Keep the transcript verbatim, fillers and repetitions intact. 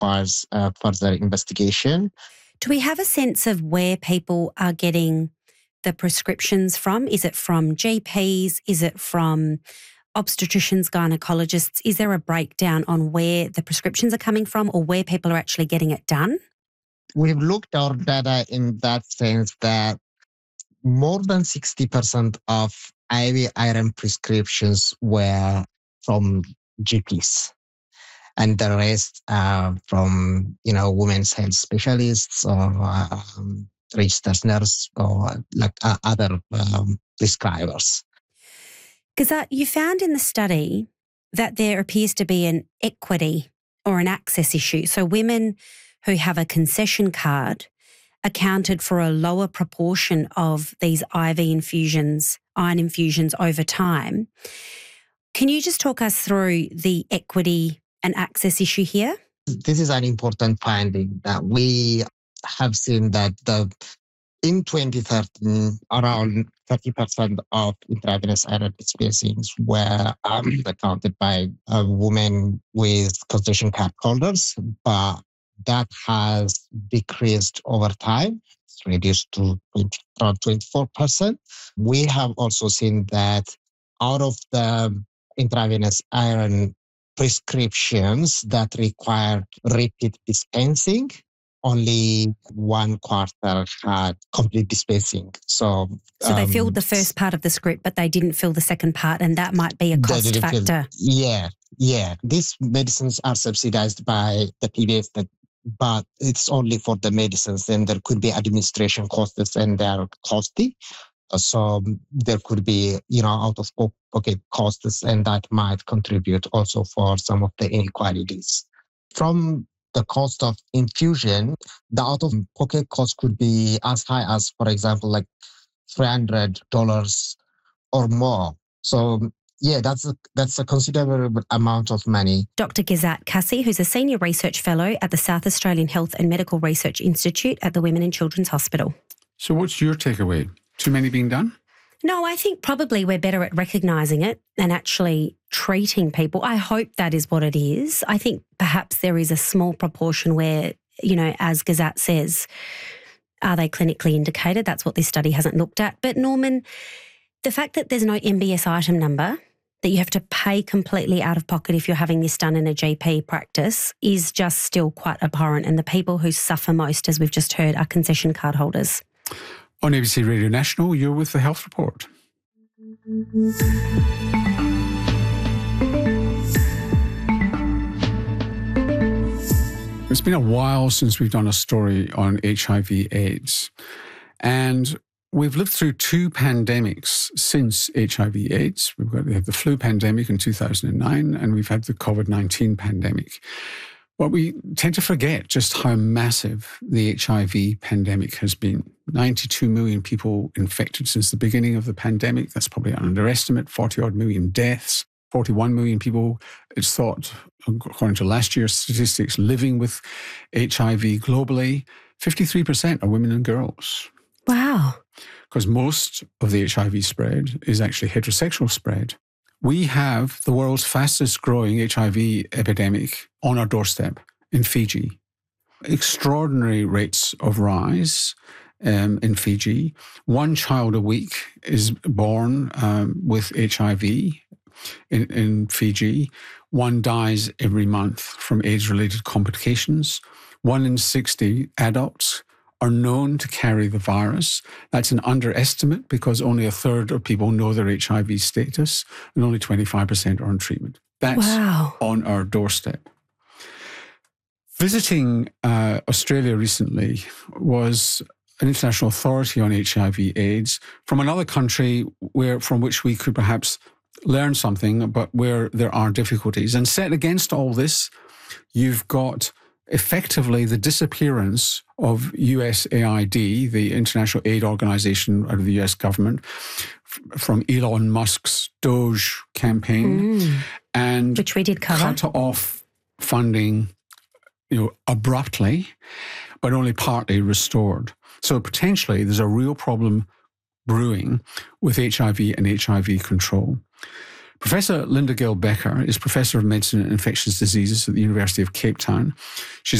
requires uh, further investigation. Do we have a sense of where people are getting the prescriptions from? Is it from G Ps? Is it from obstetricians, gynecologists? Is there a breakdown on where the prescriptions are coming from or where people are actually getting it done? We've looked at our data in that sense that more than sixty percent of I V iron prescriptions were from G Ps. And the rest uh, from, you know, women's health specialists or um, registered nurse or like uh, other um, prescribers. Because you found in the study that there appears to be an equity or an access issue. So women who have a concession card accounted for a lower proportion of these I V infusions, iron infusions over time. Can you just talk us through the equity and access issue here? This is an important finding that we have seen that the in twenty thirteen, around thirty percent of intravenous iron spacings were um, accounted by uh, women with concession card holders, but that has decreased over time. It's reduced to around twenty-four percent. We have also seen that out of the intravenous iron prescriptions that required repeat dispensing, only one quarter had complete dispensing. So, so they um, filled the first part of the script, but they didn't fill the second part, and that might be a cost factor. Fill, yeah, yeah. These medicines are subsidized by the P B S, that, but it's only for the medicines. Then there could be administration costs, and they're costly. So there could be, you know, out-of-pocket costs, and that might contribute also for some of the inequalities. From the cost of infusion, the out-of-pocket cost could be as high as, for example, like three hundred dollars or more. So yeah, that's a, that's a considerable amount of money. Doctor Ghazat Kassi, who's a Senior Research Fellow at the South Australian Health and Medical Research Institute at the Women and Children's Hospital. So what's your takeaway? Too many being done? No, I think probably we're better at recognising it and actually treating people. I hope that is what it is. I think perhaps there is a small proportion where, you know, as Ghazat says, are they clinically indicated? That's what this study hasn't looked at. But Norman, the fact that there's no M B S item number, that you have to pay completely out of pocket if you're having this done in a G P practice, is just still quite abhorrent. And the people who suffer most, as we've just heard, are concession card holders. On A B C Radio National, you're with the Health Report. It's been a while since we've done a story on H I V AIDS. And we've lived through two pandemics since H I V AIDS. We've got we had the flu pandemic in two thousand nine, and we've had the COVID nineteen pandemic. But we tend to forget just how massive the H I V pandemic has been. ninety-two million people infected since the beginning of the pandemic. That's probably an underestimate. forty-odd million deaths. forty-one million people, it's thought, according to last year's statistics, living with H I V globally. fifty-three percent are women and girls. Wow. Because most of the H I V spread is actually heterosexual spread. We have the world's fastest growing H I V epidemic on our doorstep in Fiji. Extraordinary rates of rise um, in Fiji. One child a week is born um, with H I V in, in Fiji. One dies every month from AIDS-related complications. One in sixty adults are known to carry the virus. That's an underestimate because only a third of people know their H I V status and only twenty-five percent are on treatment. That's wow. on our doorstep. Visiting uh, Australia recently was an international authority on H I V AIDS from another country where from which we could perhaps learn something, but where there are difficulties. And set against all this, you've got effectively the disappearance of U S A I D, the international aid organization out of the U S government, f- from Elon Musk's Doge campaign, mm. and which we did cover. Cut off funding, you know, abruptly, but only partly restored. So potentially there's a real problem brewing with H I V and H I V control. Professor Linda Gale Becker is Professor of Medicine and Infectious Diseases at the University of Cape Town. She's